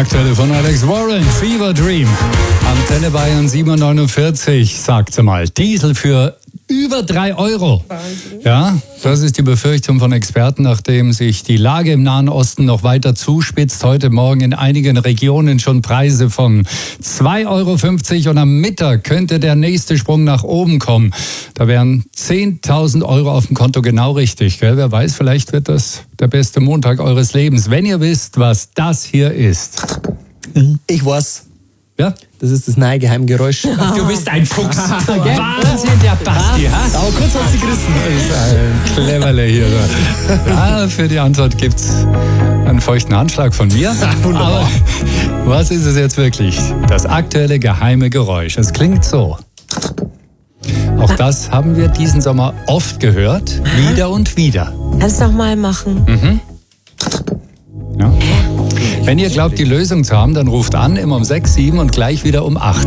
Aktuelle von Alex Warren, Fever Dream. Antenne Bayern 7,49, sagt sie mal. Diesel für über 3 Euro. Ja, das ist die Befürchtung von Experten, nachdem sich die Lage im Nahen Osten noch weiter zuspitzt. Heute Morgen in einigen Regionen schon Preise von 2,50 Euro und am Mittag könnte der nächste Sprung nach oben kommen. Da wären 10.000 Euro auf dem Konto genau richtig. Gell? Wer weiß, vielleicht wird das der beste Montag eures Lebens. Wenn ihr wisst, was das hier ist. Ich weiß. Ja? Das ist das neue Geheimgeräusch. Du bist ein Fuchs. Wahnsinn, der Basti. Aber kurz hast du gerissen. Ein Cleverle hier. Ja, für die Antwort gibt's einen feuchten Handschlag von mir. Wunderbar. Aber was ist es jetzt wirklich? Das aktuelle geheime Geräusch. Es klingt so. Auch das haben wir diesen Sommer oft gehört. Wieder und wieder. Kannst noch mal machen. Ja. Wenn ihr glaubt, die Lösung zu haben, dann ruft an, immer um 6, 7 und gleich wieder um 8.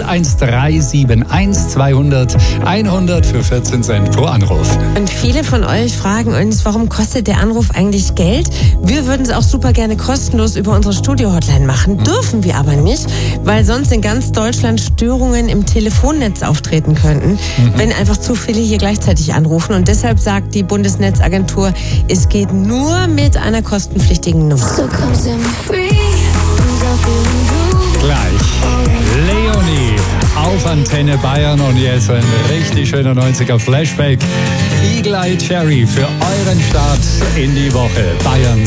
01371 200 100 für 14 Cent pro Anruf. Und viele von euch fragen uns, warum kostet der Anruf eigentlich Geld? Wir würden es auch super gerne kostenlos über unsere Studio-Hotline machen, dürfen wir aber nicht, weil sonst in ganz Deutschland Störungen im Telefonnetz auftreten könnten, wenn einfach zu viele hier gleichzeitig anrufen. Und deshalb sagt die Bundesnetzagentur, es geht nur mit einer kostenpflichtigen Nummer. Gleich Leonie auf Antenne Bayern und jetzt ein richtig schöner 90er Flashback. Eagle Eye Cherry für euren Start in die Woche. Bayern